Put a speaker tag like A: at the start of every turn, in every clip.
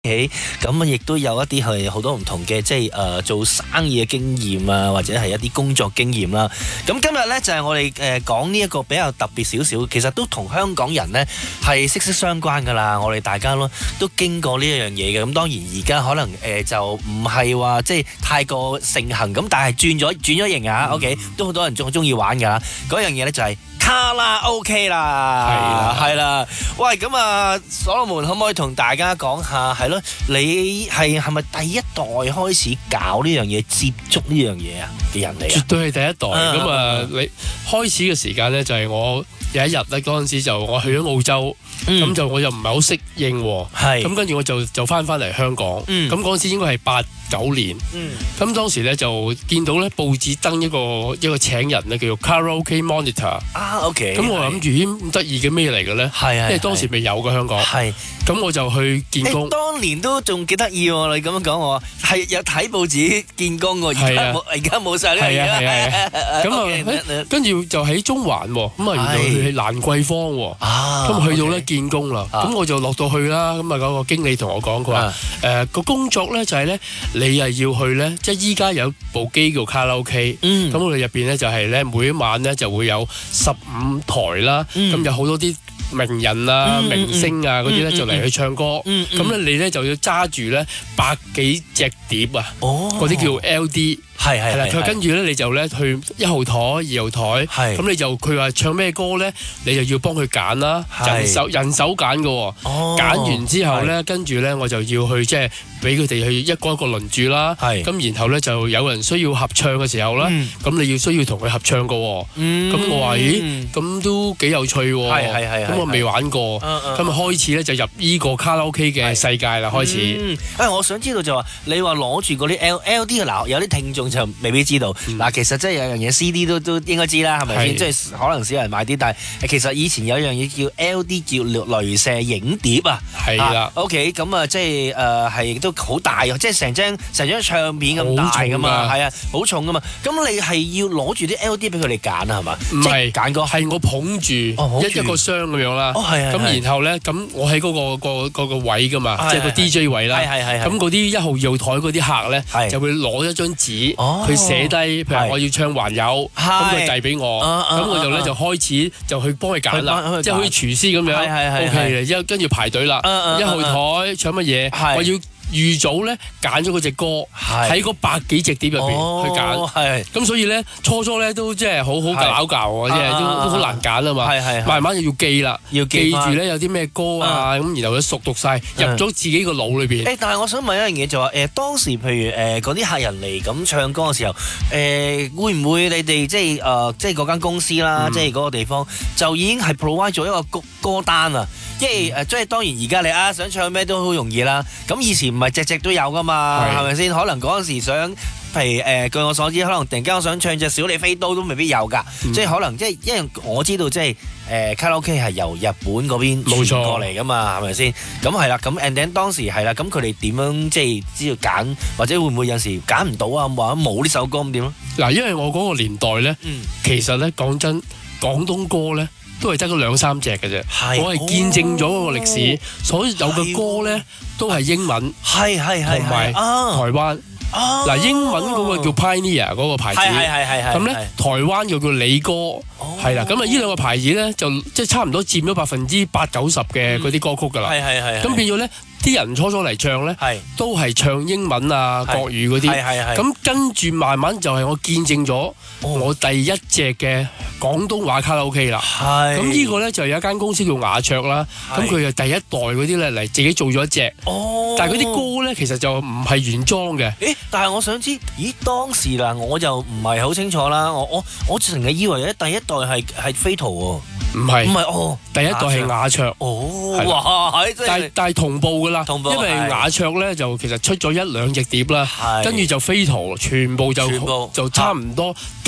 A: 咁亦都有一啲係好多唔同嘅，即係做生意嘅經驗啊，或者係一啲工作經驗啦。咁今日呢，就係我哋講呢一個比較特別少少，其實都同香港人呢係息息相關噶啦。我哋大家都經過呢一樣嘢嘅。咁當然而家可能就唔係話即係太過盛行咁，但係轉咗型啊。OK， 都好多人仲中意玩噶。嗰樣嘢呢，就係卡拉 OK 啦，係啦。喂，咁啊，所羅門可唔可以同大家講下，係咯，你係咪第一代開始搞呢樣嘢、接觸呢樣嘢啊嘅人嚟啊？
B: 絕對係第一代。咁你開始嘅時間咧，就係我有一日咧，嗰陣時就我去咗澳洲，咁就我又唔係好適應喎。咁跟住我就翻嚟香港。咁嗰陣時應該係89年。咁當時咧就見到咧報紙登一個請人咧，叫做 Karaoke Monitor。
A: OK。
B: 咁我諗住咁得意嘅咩嚟嘅咧？因為當時未有嘅香港。咁我就去見工。
A: 當年都仲幾得意喎！你咁樣講我係有睇報紙見工喎，而家冇晒呢樣嘢。
B: 咁跟住就喺中環喎，咁原來去蘭桂坊喎。咁去到咧見工啦，咁我就落到去啦。咁嗰個經理同我講，佢話個工作咧就係咧，你係要去咧，即係依家有部機叫卡拉 OK。咁我哋入邊咧就係咧每一晚咧就會有15台啦，咁有好多啲名人啊、明星啊嗰啲咧就嚟去唱歌，咁咧你咧就要揸住咧100幾隻碟啊，嗰啲叫 LD。係啦，佢跟住咧，你就咧去1號台、2號台，咁你就佢話唱咩歌咧，你就要幫佢揀啦，人手揀嘅喎。揀完之後咧，跟住咧我就要去即係俾佢哋去一個輪住啦。咁然後咧就有人需要合唱嘅時候啦，咁你需要同佢合唱嘅喎。咁我話咦，咁都幾有趣喎。咁我未玩過，咁啊開始咧就入呢個卡拉 OK 嘅世界啦，開始。
A: 我想知道就話你話攞住嗰啲 LD 嗱，有啲聽眾就未必知道嗱，其實即係有樣嘢 CD 都應該知啦，係咪先？即係可能少人買啲，但係其實以前有樣嘢叫 LD， 叫雷射影碟啊。
B: 係啦。
A: OK， 咁啊，即係係都好大，即係成張唱片咁大噶嘛，係啊，好重噶嘛。咁你係要攞住啲 LD 俾佢哋揀啊，係嘛？
B: 唔係
A: 揀個，
B: 係我捧住一個箱咁樣啦。咁然後咧，咁我喺嗰個位噶嘛，即係個 DJ 位啦。咁嗰啲1號、2號台嗰啲客咧，就會攞一張紙。佢寫低，譬如我要唱還有，咁佢遞俾我，咁我就開始就去幫佢揀啦，即係好似廚師咁樣，OK 嘅，跟住排隊啦，1號台唱乜嘢，我要預早咧揀咗嗰隻歌，喺嗰100幾隻碟入邊去揀，咁所以咧初咧都即係好搞教喎，即係都好難揀啊嘛，慢慢就要記啦，要記住咧有啲咩歌啊，咁然後咧熟讀晒，入咗自己個腦裏邊。
A: 但係我想問一樣嘢就話當時譬如嗰啲客人嚟咁唱歌嘅時候，會唔會你哋即係嗰間公司啦，即係嗰個地方就已經係 provide 咗一個歌單啊？即係當然而家你想唱咩都好容易啦。咁以前唔係隻都有噶嘛，係咪先？可能嗰陣時想，譬如據我所知，可能突然間我想唱隻小李飛刀都未必有㗎。即係可能即係因為我知道即係卡拉 OK 係由日本嗰邊傳過嚟㗎嘛，係咪先？咁係啦，咁 and then 當時係啦，咁佢哋點樣即係知道揀，或者會唔會有時揀唔到啊？或者冇呢首歌咁點咧？
B: 嗱，因為我嗰個年代咧，其實咧講真，廣東歌咧都係得嗰2-3隻嘅啫。我係見證咗嗰個歷史，所有嘅歌咧都係英文，同埋台灣。嗱，英文嗰個叫 Pioneer 嗰個牌子，咁咧台灣又叫李歌，係啦。咁啊，呢兩個牌子咧就即係差唔多佔咗80%-90%嘅嗰啲歌曲㗎啦。咁變咗咧，啲人初嚟唱咧，都係唱英文啊、國語嗰啲。咁跟住慢慢就係我見證咗我第一隻嘅廣東話卡拉 OK 啦。咁呢個咧就有一間公司叫雅卓啦。咁佢係第一代嗰啲咧嚟自己做咗一隻。但係嗰啲歌咧其實就唔係原裝嘅。
A: 但係我想知，當時啦，我就唔係好清楚啦。我成日以為咧第一代係飛圖喎。
B: 唔係第一代係雅卓。
A: 哇！
B: 但係同步㗎啦，因為雅卓咧就其實出咗1-2隻碟啦，跟住就飛圖，全部就差唔多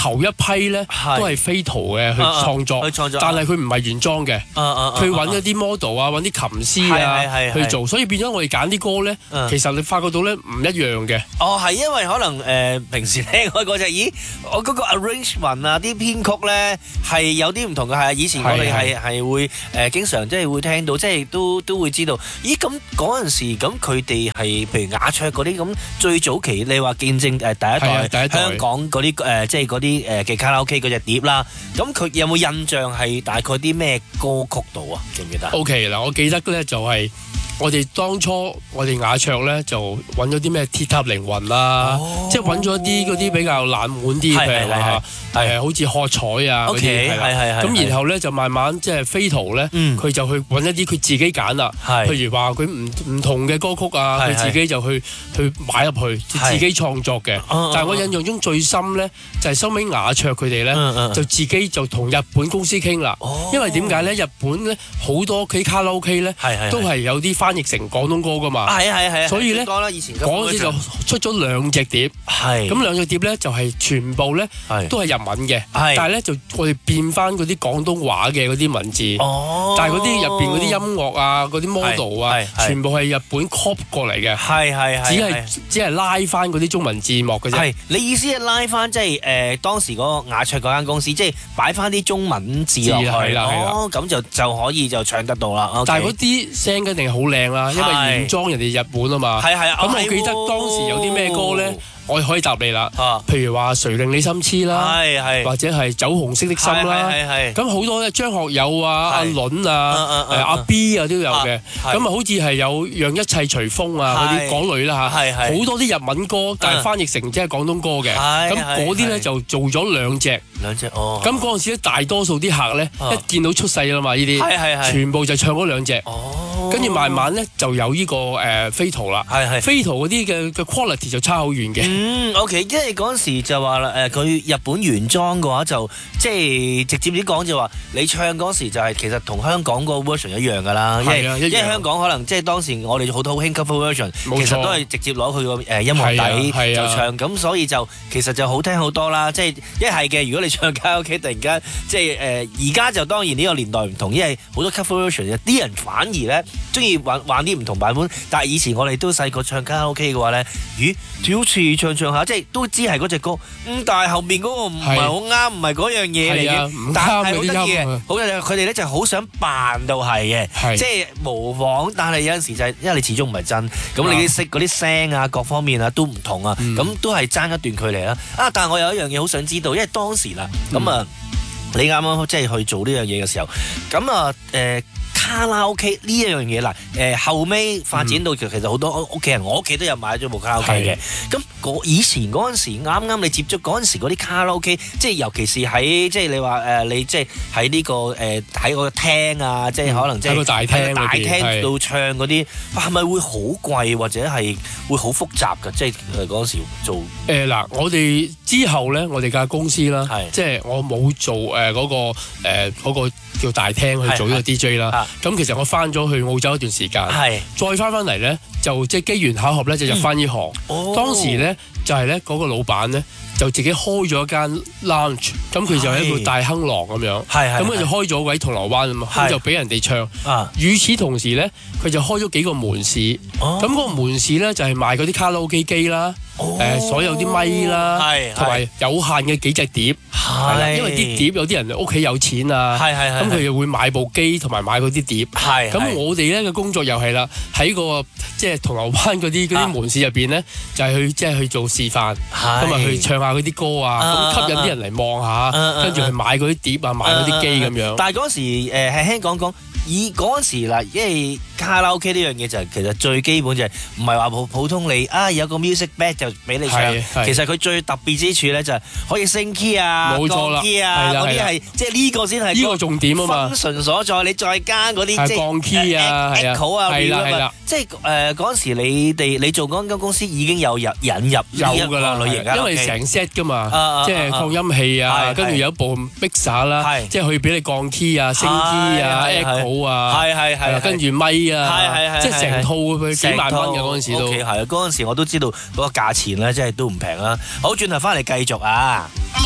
B: 頭一批咧都係飛圖嘅去創作，但係佢唔係原裝嘅，佢揾一啲 model 啊，揾啲琴師啊去做，所以變咗我哋揀啲歌咧，其實你發覺到咧唔一樣嘅。
A: 哦，係因為可能平時聽開嗰隻，咦，我嗰個 arrangement 啊，啲編曲咧係有啲唔同嘅，係以前我哋係會經常即係會聽到，即係都會知道，咦咁嗰陣時咁佢哋係譬如雅卓嗰啲咁最早期，你話見證第一代香港嗰啲即係嗰啲嘅卡拉 OK 嗰隻碟啦，咁佢有冇印象係大概啲咩歌曲度啊？記唔記得
B: ？OK 嗱，我記得咧就係我哋當初我哋雅卓咧就揾咗啲咩鐵塔凌雲啦，即係揾咗啲嗰啲比較冷門啲嘅話好似喝彩啊嗰啲係啦，咁然後咧就慢慢即係飛圖咧，佢就去揾一啲佢自己揀啦，譬如話佢唔同嘅歌曲啊，佢自己就去買入去，自己創作嘅。但係我印象中最深咧就係收尾雅卓佢哋咧就自己就同日本公司傾啦，因為點解咧？日本咧好多佢卡拉 OK 咧都係有啲翻譯成廣東歌噶嘛，所以咧嗰陣時就出咗2隻碟，咁2隻碟咧就係全部咧都係日文嘅，但係咧就我哋變翻嗰啲廣東話嘅嗰啲文字，但係嗰啲入邊嗰啲音樂啊、嗰啲 model 啊，全部係日本 copy 過嚟嘅，只係拉翻嗰啲中文字幕嘅啫。
A: 係你意思係拉翻即係當時嗰個雅卓嗰間公司，即係擺翻啲中文字落去，咁就可以就唱得到啦。
B: 但係嗰啲聲一定係好靚啦，因為原裝人哋日本啊嘛。咁我記得當時有啲咩歌咧？我可以答你啦，譬如話誰令你心痴啦，或者係酒紅色的心啦，咁好多咧，張學友啊、阿倫啊、阿 B 啊都有嘅，咁啊好似係有讓一切隨風啊嗰啲嗰類啦嚇，好多啲日文歌，但係翻譯成即係廣東歌嘅，咁嗰啲咧就做咗2隻，咁嗰陣時咧大多數啲客咧一見到出世啦嘛，呢啲全部就唱嗰2隻，跟住慢慢咧就有呢個飛圖啦，飛圖嗰啲嘅 quality 就差好遠嘅。
A: OK， 因為嗰陣時就話啦，佢日本原裝嘅話就即係直接啲講就話，你唱嗰時就係其實同香港個 version 一樣㗎啦，因為香港可能即係當時我哋好多好興 cover version，其實都係直接攞佢個音樂底就唱，咁所以就其實就好聽好多啦。即係一係嘅，如果你唱卡拉 OK 突然間即係而家就當然呢個年代唔同，因為好多 cover version 有啲人反而咧中意玩啲唔同版本，但係以前我哋都細個唱卡拉 OK 嘅話咧，咦好似唱下，即係都知係嗰隻歌，但係後面嗰個唔係好啱，唔係嗰樣嘢嚟嘅，但係好得意嘅，好佢哋咧就好想扮到係嘅，即係模仿，但係有陣時就係因為你始終唔係真，咁你識嗰啲聲啊各方面啊都唔同啊，咁都係爭一段距離啦。但係我有一樣嘢好想知道，因為當時啦，咁啊你啱啱即係去做呢樣嘢嘅時候，咁啊卡拉 OK 呢一樣嘢啦，後尾發展到其實好多屋企人，我屋企都有買咗部卡拉 OK 嘅。咁以前嗰陣時啱啱你接觸嗰陣時嗰啲卡拉 OK，即係尤其是喺即係你話你即係喺呢個喺個廳啊，即係可能即係喺個大廳度唱嗰啲，係咪會好貴或者係會好複雜㗎？即係嗰陣時做
B: 嗱，我哋之後咧，我哋間公司啦，即係我冇做嗰個叫大廳去做呢個 DJ 啦。咁其實我翻咗去澳洲一段時間，再翻嚟咧就即係機緣巧合咧就入翻呢行。當時咧就係咧嗰個老闆咧就自己開咗一間 lounge， 咁佢就係一個大亨廊咁樣，咁佢就開咗位銅鑼灣啊嘛，咁就俾人哋唱。與此同時咧，佢就開咗幾個門市，咁嗰個門市咧就係賣嗰啲卡拉 OK 機啦。所有啲咪啦，同埋有限嘅幾隻碟，因為啲碟有啲人屋企有錢啊，咁佢又會買部機同埋買嗰啲碟。咁我哋咧嘅工作又係啦，喺個即係銅鑼灣嗰啲門市入邊咧，就係去即係去做示範，咁啊去唱下嗰啲歌啊，咁吸引啲人嚟望下，跟住去買嗰啲碟啊，買嗰啲機咁樣。
A: 但係嗰時輕輕講。以嗰陣時嗱，因為卡拉 OK 呢樣嘢就係其實最基本就係唔係話普通你有個 music bed 就俾你唱，其實佢最特別之處咧就係可以升 key 啊、降 key 啊嗰啲係即係呢個先係
B: 呢個重點啊嘛。
A: function所在，你再加嗰啲即係
B: 降 key 啊、
A: echo 啊，
B: 係啦，
A: 即係嗰陣時你做嗰間公司已經有引入呢一個類型㗎，
B: 因為成 set 㗎嘛，即係擴音器啊，跟住有一部 mixer 啦，即係可以俾你降 key 啊、升 key 啊、echo。係，跟住咪啊，即係成套佢幾萬蚊嘅嗰陣時都。
A: 係啊，嗰陣時我都知道嗰個價錢咧，即係都唔平啦。好，轉頭翻嚟繼續啊！